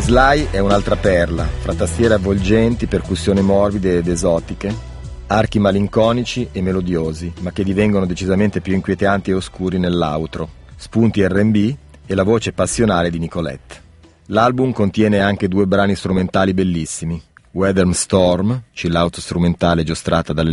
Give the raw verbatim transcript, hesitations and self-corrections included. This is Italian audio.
Sly è un'altra perla, fra tastiere avvolgenti, percussioni morbide ed esotiche, archi malinconici e melodiosi, ma che divengono decisamente più inquietanti e oscuri nell'outro, spunti erre and bi e la voce passionale di Nicolette. L'album contiene anche due brani strumentali bellissimi, Weather Storm, chill out strumentale giostrata dalle